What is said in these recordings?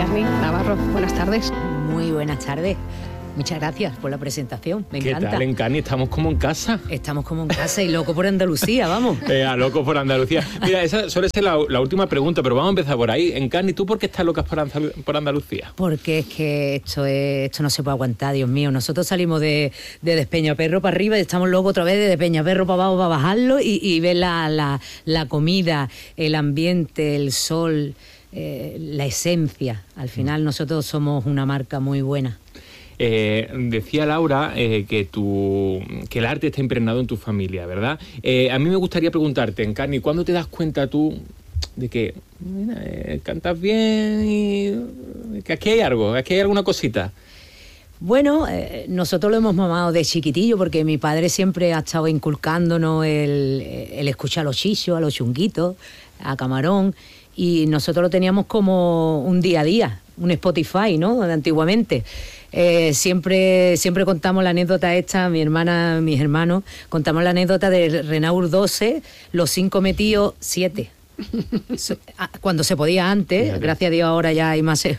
Encarni Navarro, buenas tardes. Muy buenas tardes. Muchas gracias por la presentación, me encanta. ¿Qué tal, Encarni? Estamos como en casa. Estamos como en casa y loco por Andalucía, vamos. Loco por Andalucía. Mira, esa suele ser la última pregunta, pero vamos a empezar por ahí. Encarni, ¿tú por qué estás loca por Andalucía? Porque es que esto no se puede aguantar, Dios mío. Nosotros salimos de Despeñaperro para arriba y estamos locos otra vez de Despeñaperro para abajo para bajarlo y ver la comida, el ambiente, el sol, la esencia. Al final nosotros somos una marca muy buena. Decía Laura que el arte está impregnado en tu familia, ¿verdad? A mí me gustaría preguntarte, Encarni, ¿cuándo te das cuenta tú de que cantas bien y que aquí hay algo, aquí hay alguna cosita? Bueno, nosotros lo hemos mamado de chiquitillo porque mi padre siempre ha estado inculcándonos el escuchar a los chichos, a los chunguitos, a Camarón, y nosotros lo teníamos como un día a día, un Spotify, ¿no?, de antiguamente. Siempre contamos la anécdota esta, mi hermana, mis hermanos, contamos la anécdota de Renault 12, los 5 metidos, 7. Cuando se podía antes, fíjate. Gracias a Dios ahora ya hay más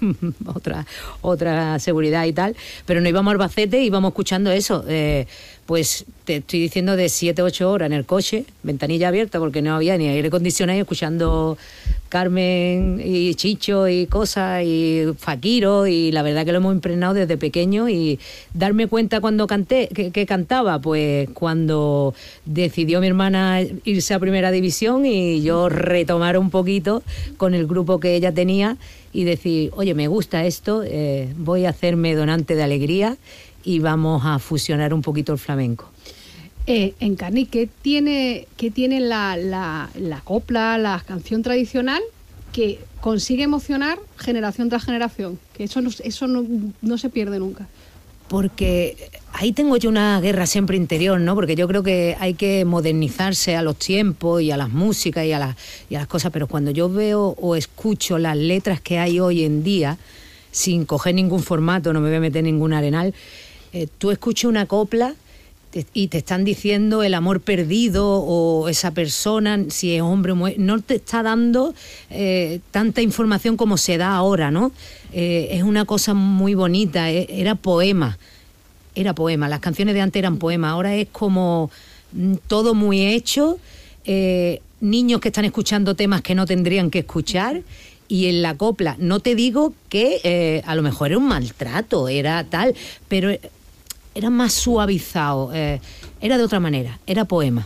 otra seguridad y tal, pero no íbamos a Albacete, íbamos escuchando eso, pues te estoy diciendo de 7-8 horas en el coche, ventanilla abierta porque no había ni aire acondicionado, escuchando Carmen y Chicho y cosas y Fakiro, y la verdad que lo hemos impregnado desde pequeño. Y darme cuenta cuando canté, que cantaba, pues cuando decidió mi hermana irse a Primera División y yo retomar un poquito con el grupo que ella tenía y decir, oye, me gusta esto, voy a hacerme donante de alegría y vamos a fusionar un poquito el flamenco. Encarni, ¿qué tiene la copla, la canción tradicional que consigue emocionar generación tras generación? Que eso no se pierde nunca. Porque ahí tengo yo una guerra siempre interior, ¿no? Porque yo creo que hay que modernizarse a los tiempos y a las músicas y a las cosas, pero cuando yo veo o escucho las letras que hay hoy en día, sin coger ningún formato, no me voy a meter en ningún arenal, tú escuchas una copla y te están diciendo el amor perdido o esa persona, si es hombre o mujer, no te está dando tanta información como se da ahora, ¿no? Es una cosa muy bonita, era poema, las canciones de antes eran poemas, ahora es como todo muy hecho, niños que están escuchando temas que no tendrían que escuchar. Y en la copla, no te digo que a lo mejor era un maltrato, era tal, pero era más suavizado, era de otra manera, era poema.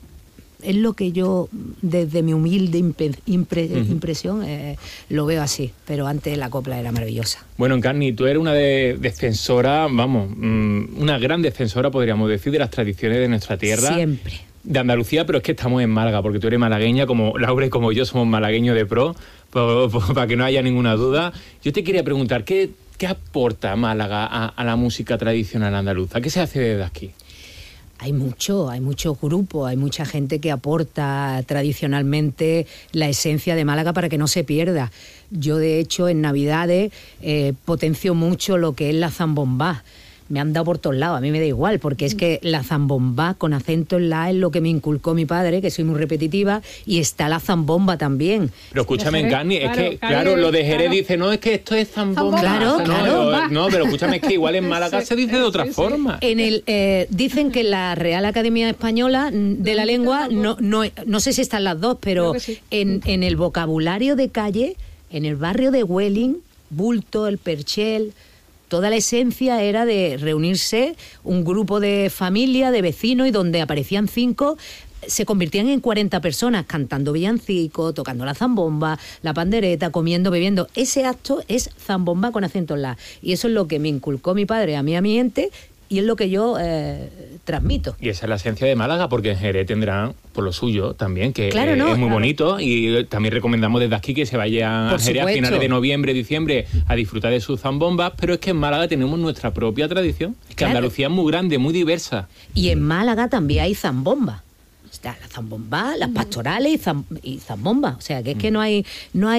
Es lo que yo, desde mi humilde impresión, lo veo así, pero antes la copla era maravillosa. Bueno, Encarni, tú eres una defensora, una gran defensora, podríamos decir, de las tradiciones de nuestra tierra. Siempre. De Andalucía, pero es que estamos en Málaga, porque tú eres malagueña, como Laura y como yo somos malagueños de pro, para que no haya ninguna duda. Yo te quería preguntar, ¿qué aporta Málaga a la música tradicional andaluza? ¿Qué se hace desde aquí? Hay muchos grupos, hay mucha gente que aporta tradicionalmente la esencia de Málaga para que no se pierda. Yo, de hecho, en Navidades potencio mucho lo que es la zambombá. Me han dado por todos lados, a mí me da igual, porque es que la zambombá con acento en la A es lo que me inculcó mi padre, que soy muy repetitiva, y está la zambomba también. Pero escúchame, Encarni, es que, claro, lo de Jerez dice, no, es que esto es zambomba. Claro. No, pero escúchame, es que igual en Málaga se dice de otra forma. Dicen que la Real Academia Española de la Lengua, no sé si están las dos, pero en el vocabulario de calle, en el barrio de Huelin, Bulto, el Perchel, toda la esencia era de reunirse un grupo de familia, de vecinos, y donde aparecían 5, se convertían en 40 personas cantando villancicos, tocando la zambomba, la pandereta, comiendo, bebiendo. Ese acto es zambomba con acento en la. Y eso es lo que me inculcó mi padre a mi gente, y es lo que yo transmito. Y esa es la esencia de Málaga, porque en Jerez tendrán por lo suyo también, que claro, es muy bonito, y también recomendamos desde aquí que se vayan a Jerez a finales de noviembre, diciembre, a disfrutar de sus zambombas, pero es que en Málaga tenemos nuestra propia tradición, que claro. Andalucía es muy grande, muy diversa. Y en Málaga también hay zambomba. Está la zambomba, las pastorales y zambomba. O sea, que es que no hay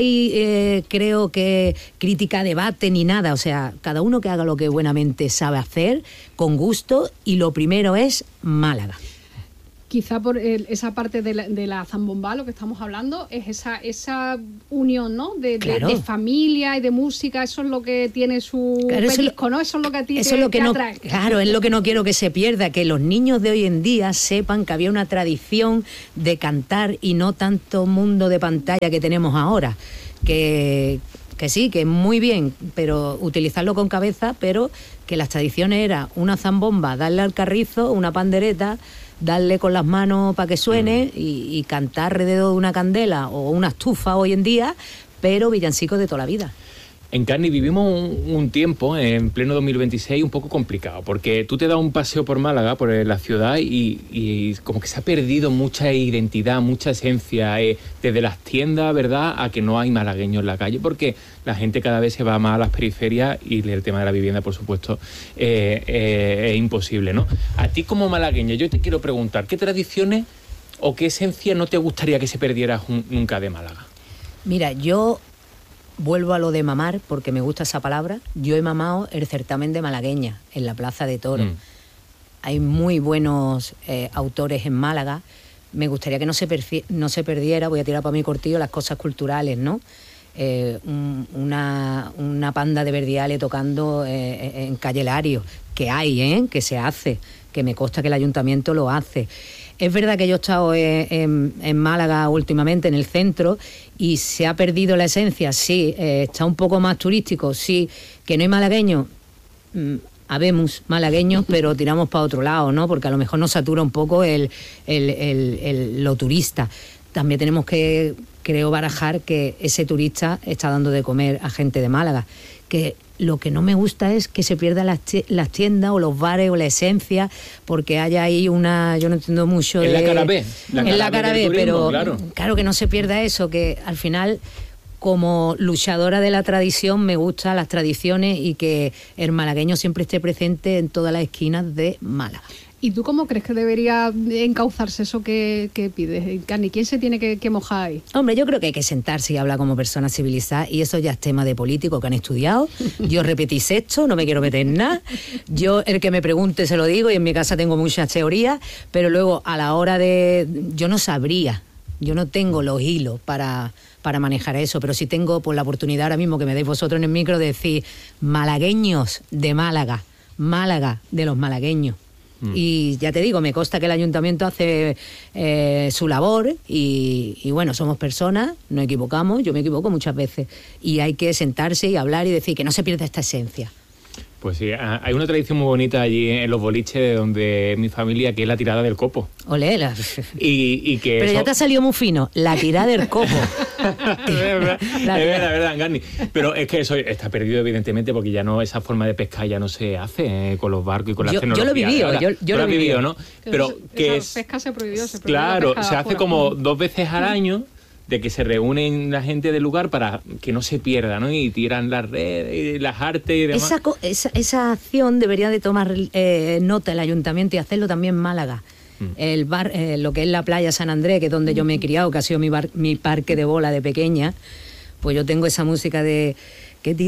creo que crítica, debate ni nada. O sea, cada uno que haga lo que buenamente sabe hacer, con gusto, y lo primero es Málaga. quizá por esa parte de la zambomba, lo que estamos hablando, es esa unión, ¿no? De familia y de música, eso es lo que tiene su pellizco, ¿no? Eso es lo que a ti te atrae. Claro, es lo que no quiero que se pierda, que los niños de hoy en día sepan que había una tradición de cantar y no tanto mundo de pantalla que tenemos ahora, que sí, que muy bien, pero utilizarlo con cabeza, pero que las tradiciones era una zambomba, darle al carrizo, una pandereta, darle con las manos para que suene y cantar alrededor de una candela o una estufa hoy en día, pero villancicos de toda la vida. Encarni, vivimos un tiempo, en pleno 2026, un poco complicado, porque tú te das un paseo por Málaga, por la ciudad, y como que se ha perdido mucha identidad, mucha esencia, desde las tiendas, ¿verdad?, a que no hay malagueños en la calle, porque la gente cada vez se va más a las periferias y el tema de la vivienda, por supuesto, es imposible, ¿no? A ti como malagueña, yo te quiero preguntar, ¿qué tradiciones o qué esencia no te gustaría que se perdiera nunca de Málaga? Mira, yo vuelvo a lo de mamar, porque me gusta esa palabra. Yo he mamado el certamen de malagueña en la Plaza de Toros. Hay muy buenos autores en Málaga. Me gustaría que no se perdiera, voy a tirar para mi cortillo, las cosas culturales, ¿no? Una panda de verdiales tocando en Calle Lario, que hay, que se hace, que me consta que el ayuntamiento lo hace. Es verdad que yo he estado en Málaga últimamente, en el centro, y se ha perdido la esencia, sí, está un poco más turístico, sí, que no hay malagueños, habemos malagueños, pero tiramos para otro lado, ¿no? Porque a lo mejor nos satura un poco lo turista. También tenemos que, creo, barajar que ese turista está dando de comer a gente de Málaga, que lo que no me gusta es que se pierdan las tiendas o los bares o la esencia, porque haya ahí yo no entiendo mucho en la cara B. En la cara B, pero claro que no se pierda eso, que al final, como luchadora de la tradición, me gustan las tradiciones y que el malagueño siempre esté presente en todas las esquinas de Málaga. ¿Y tú cómo crees que debería encauzarse eso que pides, Encarni? ¿Quién se tiene que mojar ahí? Hombre, yo creo que hay que sentarse y hablar como personas civilizadas, y eso ya es tema de políticos que han estudiado. Yo repetí sexto, no me quiero meter en nada. Yo, el que me pregunte se lo digo, y en mi casa tengo muchas teorías, pero luego a la hora yo no sabría, yo no tengo los hilos para manejar eso, pero sí tengo la oportunidad ahora mismo que me deis vosotros en el micro de decir malagueños de Málaga, Málaga de los malagueños. Y ya te digo, me consta que el ayuntamiento hace su labor y bueno, somos personas, nos equivocamos, yo me equivoco muchas veces, y hay que sentarse y hablar y decir que no se pierda esta esencia. Pues sí, hay una tradición muy bonita allí en los boliches de donde mi familia, que es la tirada del copo. Olé, y que pero eso... ya te ha salido muy fino, la tirada del copo. Es verdad, Encarni. Pero es que eso está perdido, evidentemente, porque ya no, esa forma de pescar ya no se hace con los barcos y con las tecnologías. Yo lo he vivido, yo lo he vivido, ¿no? Pero que esa pesca se prohibió. Claro, se hace como 2 veces al año, de que se reúnen la gente del lugar para que no se pierda, ¿no? Y tiran las redes y las artes y demás. Esa acción debería de tomar nota el ayuntamiento y hacerlo también en Málaga. El bar, lo que es la playa San Andrés, que es donde yo me he criado, que ha sido mi parque de bola de pequeña, pues yo tengo esa música de